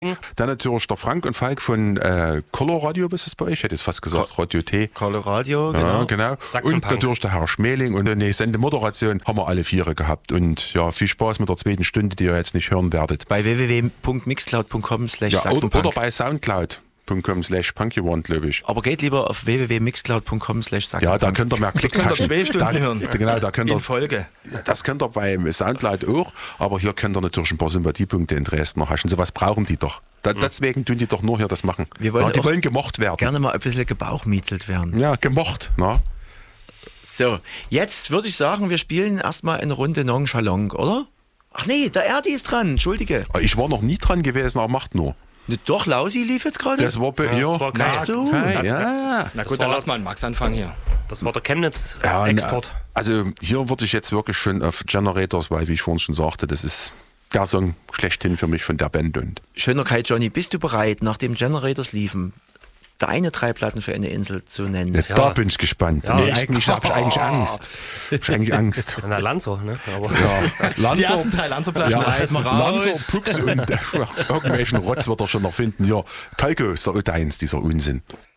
Dann natürlich der Frank und Falk von Color Radio, was ist das bei euch? Ich hätte jetzt fast gesagt Radio T. Color Radio, genau. Ja, genau. Und natürlich der Herr Schmeling und eine Sendemoderation haben wir alle vier gehabt. Und ja, viel Spaß mit der zweiten Stunde, die ihr jetzt nicht hören werdet. Bei www.mixcloud.com/Sachsenpunk. Oder bei Soundcloud.com/punkyone, glaube ich. Aber geht lieber auf www.mixcloud.com/Sachsenpunk. Ja, da könnt ihr mehr Klicks haschen. 2 Stunden hören. Genau, da könnt ihr, in Folge. Das könnt ihr beim Soundcloud auch, aber hier könnt ihr natürlich ein paar Sympathiepunkte in Dresden noch haschen. So was brauchen die doch. Deswegen tun die doch nur hier das machen. Die wollen gemocht werden. Gerne mal ein bisschen gebauchmietzelt werden. Ja, gemocht. Na? So, jetzt würde ich sagen, wir spielen erstmal eine Runde Nonchalant, oder? Ach nee, der Erdi ist dran, entschuldige. Ich war noch nie dran gewesen, aber macht nur. Doch, Lausi lief jetzt gerade. Das war bei ihr. Ach so. Ja. Na gut, dann lass mal einen Max anfangen hier. Das war der Chemnitz-Export. Also hier würde ich jetzt wirklich schon auf Generators, weil wie ich vorhin schon sagte, das ist der Song schlechthin für mich von der Band. Und Schöner Kai Johnny, bist du bereit, nachdem Generators liefen, deine 3 Platten für eine Insel zu nennen? Ja, da bin ich gespannt. Ja, nee, eigentlich habe ich eigentlich Angst. Na, Lanzo, ne? Aber ja, Lanzo, die ersten 3 Lanzo-Platten. Ja, Lanzo, Pux und irgendwelchen Rotz wird er schon noch finden. Ja, Talco ist der Ult 1, dieser Unsinn.